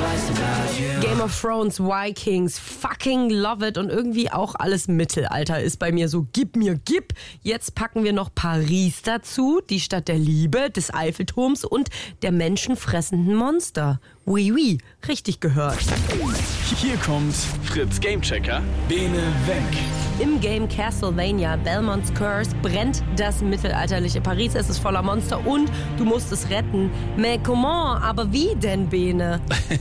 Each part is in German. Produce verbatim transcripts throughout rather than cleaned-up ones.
Game of Thrones, Vikings, fucking love it und irgendwie auch alles Mittelalter ist bei mir so, gib mir, gib. Jetzt packen wir noch Paris dazu, die Stadt der Liebe, des Eiffelturms und der menschenfressenden Monster. Oui, oui, richtig gehört. Hier kommt Fritz Gamechecker, Bene Wenk. Im Game Castlevania Belmont's Curse brennt das mittelalterliche Paris. Es ist voller Monster und du musst es retten. Mais comment? Aber wie denn, Bene?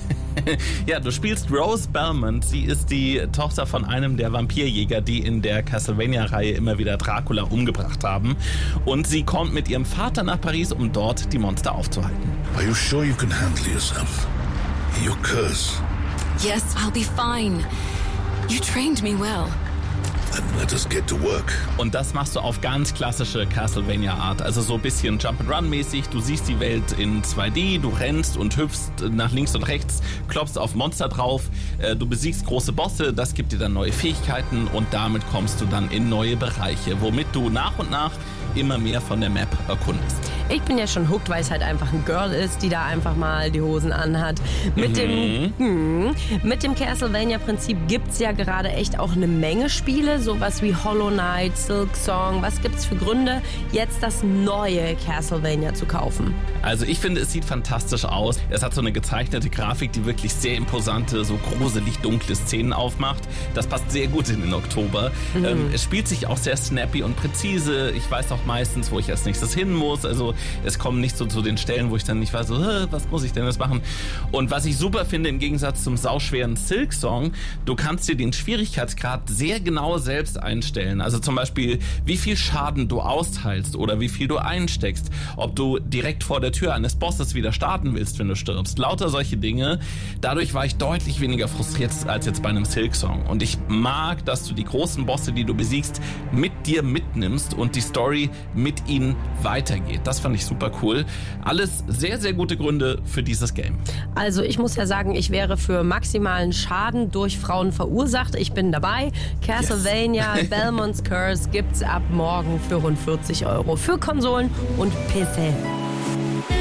Ja, du spielst Rose Belmont. Sie ist die Tochter von einem der Vampirjäger, die in der Castlevania-Reihe immer wieder Dracula umgebracht haben. Und sie kommt mit ihrem Vater nach Paris, um dort die Monster aufzuhalten. Are you sure you can handle yourself? Your curse. Yes, I'll be fine. You trained me well. Then let us get to work. Und das machst du auf ganz klassische Castlevania-Art, also so ein bisschen Jump-and-Run-mäßig. Du siehst die Welt in zwei D, du rennst und hüpfst nach links und rechts, klopfst auf Monster drauf, du besiegst große Bosse, das gibt dir dann neue Fähigkeiten und damit kommst du dann in neue Bereiche, womit du nach und nach immer mehr von der Map erkundest. Ich bin ja schon hooked, weil es halt einfach ein Girl ist, die da einfach mal die Hosen anhat. Mit mhm. dem hm, mit dem Castlevania-Prinzip gibt's ja gerade echt auch eine Menge Spiele, sowas wie Hollow Knight, Silksong. Was gibt's für Gründe, jetzt das neue Castlevania zu kaufen? Also ich finde, es sieht fantastisch aus. Es hat so eine gezeichnete Grafik, die wirklich sehr imposante, so gruselig dunkle Szenen aufmacht. Das passt sehr gut in den Oktober. Mhm. Ähm, es spielt sich auch sehr snappy und präzise. Ich weiß auch meistens, wo ich als nächstes hin muss. Also es kommen nicht so zu den Stellen, wo ich dann nicht weiß, so, was muss ich denn jetzt machen? Und was ich super finde, im Gegensatz zum sauschweren Silksong, du kannst dir den Schwierigkeitsgrad sehr genau selbst einstellen. Also zum Beispiel, wie viel Schaden du austeilst oder wie viel du einsteckst. Ob du direkt vor der Tür eines Bosses wieder starten willst, wenn du stirbst. Lauter solche Dinge. Dadurch war ich deutlich weniger frustriert als jetzt bei einem Silksong. Und ich mag, dass du die großen Bosse, die du besiegst, mit dir mitnimmst und die Story mit ihnen weitergeht. Das fand ich super cool. Alles sehr, sehr gute Gründe für dieses Game. Also ich muss ja sagen, ich wäre für maximalen Schaden durch Frauen verursacht. Ich bin dabei. Castlevania yes. Belmont's Curse gibt's ab morgen für rund vierzig Euro für Konsolen und P C.